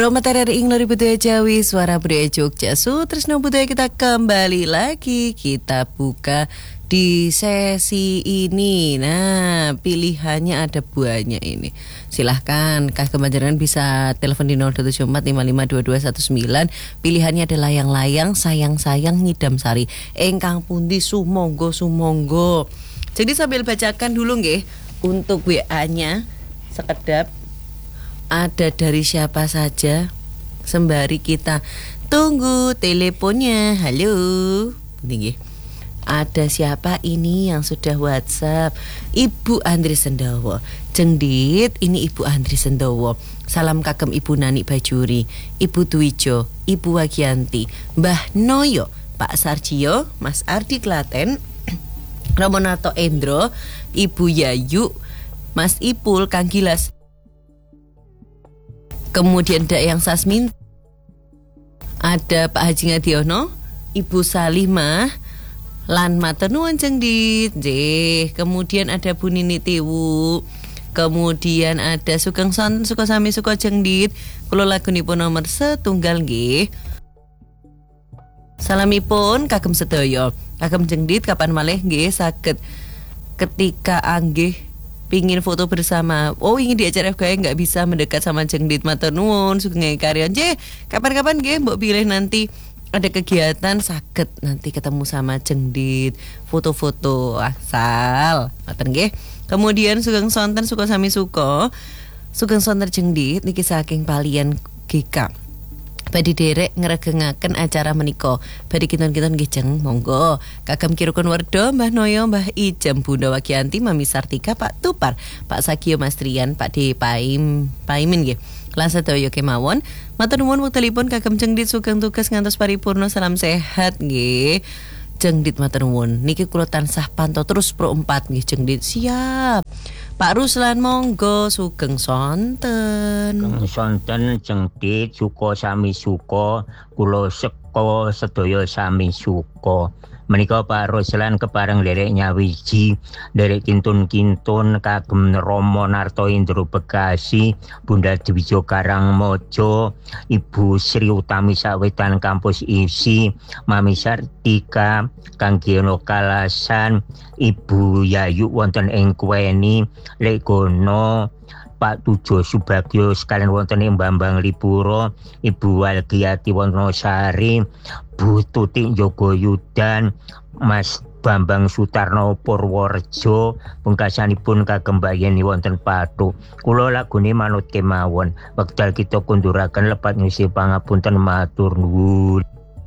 Promoter ing Lori Budaya Jawi, Suara Budaya Jogja, Sutrisno Budaya. Kita kembali lagi, kita buka di sesi ini. Nah, pilihannya ada banyak ini. Silahkan Kagem Panjenengan bisa telepon di 074552219. Pilihannya ada layang-layang, sayang-sayang, ngidam sari. Engkang pundi sumonggo. Jadi sambil bacakan dulu nggih untuk WA-nya sekedap ada dari siapa saja sembari kita tunggu teleponnya. Halo. Ini ada siapa ini yang sudah WhatsApp? Ibu Andri Sendowo. Jengdit, ini Ibu Andri Sendowo. Salam kagem Ibu Nani Bajuri, Ibu Dwijo, Ibu Wagianti, Mbah Noyo, Pak Sarjio, Mas Ardi Klaten, Romonato Endro, Ibu Yayu, Mas Ipul, Kang Gilas. Kemudian ada yang Sasmin, ada Pak Haji Ngadiono, Ibu Salimah, lan matur nuwun Jengdit. Kemudian ada Bu Nini Tiwu. Kemudian ada Sugeng Sonten Suka Sami Suka Jengdit. Kula lagunipun nomor setunggal nggih. Salamipun kagem sedaya. Kagem Jengdit kapan malih nggih saged ketika anggih pingin foto bersama. Oh, ingin di acara FKI nggak bisa mendekat sama Jengdit, matur nuwun sugeng karya. Kapan-kapan nggih mbok pilih nanti ada kegiatan saged nanti ketemu sama Jengdit, foto-foto asal. Matur nggih. Kemudian Sugeng Sonten Suka Sami Suka. Sugeng Sonten Jengdit niki saking Palian GK. Badhe derek ngregengaken acara menika. Badhe kinten-kinten nggih Jeng, monggo. Kagem Kirukun Werdo, Mbah Noyo, Mbah Ijem, Bunda Wagianti, Mami Sartika, Pak Tupar, Pak Sagio Mastrian, Pak D Paimin nggih. Lan sedaya kemawon. Matur nuwun wektalipun kagem Jengdit sugeng tugas ngantos paripurna, salam sehat nggih. Jengdit matur nuwun. Niki kula tansah pantau terus Pro 4 nggih Jengdit. Siap. Pak Ruslan monggo sugeng sonten. Sugeng sonten Jengdit suka sami suka, kula seka sedaya sami suka. Menika Pak Ruslan kepareng derek nyawiji, derek kintun-kintun kagem Romo Narto Indro Bekasi, Bunda Dwijo Karangmojo, Ibu Sri Utami Sawetan Kampus ISI, Mami Sartika, Kang Giono Kalasan, Ibu Yayu wonten ing Kweni, Legono, Pak Tujo Subagio sekalian wonten ing Bambang Lipuro, Ibu Walgiati Wonosari, Bu Tutik Jogo Yudan, Mas Bambang Sutarno Purworejo, pungkasanipun kagem Mbak Yeni wonten Patu. Kula lagune manut kemawon. Wekdal kita kunduraken lepat ngisi pangapunten, matur nuwun.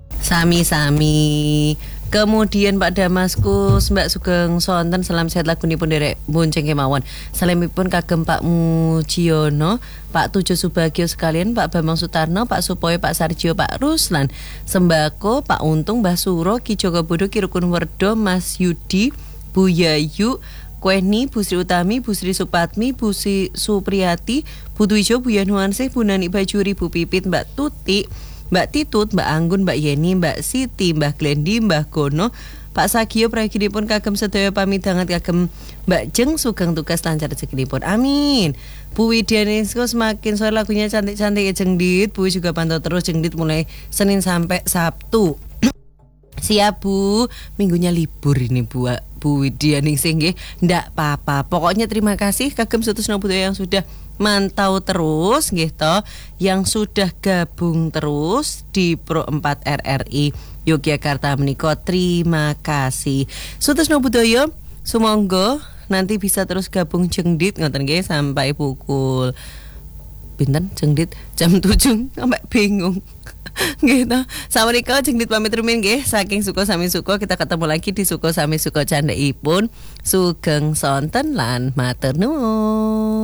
Sami-sami. Kemudian Pak Damaskus, Mbak Sugeng Sonten, salam sehat lagunipun derek bonceng kemawon. Salamipun kagem Pak Mujiono, Pak Tujo Subagio sekalian, Pak Bambang Sutarno, Pak Supoyo, Pak Sarjio, Pak Ruslan, Sembako, Pak Untung, Mbah Suro, Ki Joko Bodo, Ki Rukun Werdo, Mas Yudi, Bu Yayu, Kweni, Bu Sri Utami, Bu Sri Supatmi, Bu Sri Supriyati, Bu Dwijo, Bu Yanuansih, Bu Nani Bajuri, Bu Pipit, Mbak Tuti, Mbak Titut, Mbak Anggun, Mbak Yeni, Mbak Siti, Mbak Glendi, Mbak Gono, Pak Sagio prayoginipun kagem sedaya pamidanget kagem Mbak Jeng sugeng tugas lancar rezekinipun. Amin. Bu Widianisko semakin sore lagunya cantik-cantik ya Jengdit. Bu juga pantau terus Jengdit mulai Senin sampai Sabtu. Siap Bu, minggunya libur ini Bu Widianingsih nggih. Ndak apa-apa. Pokoknya terima kasih kagem Sutrisno Budaya yang sudah mantau terus nggih to, yang sudah gabung terus di Pro 4 RRI Yogyakarta menika. Terima kasih. Sutrisno Budaya sumangga nanti bisa terus gabung Jengdit ngoten nggih sampai pukul pinten Jengdit jam 7 sampai bingung. Gitu. Sawenika Jengdit pamit rumiyin nggih saking Suka Sami Suka. Kita ketemu lagi di Suka Sami Suka candhaipun. Sugeng sonten lan matur nuwun.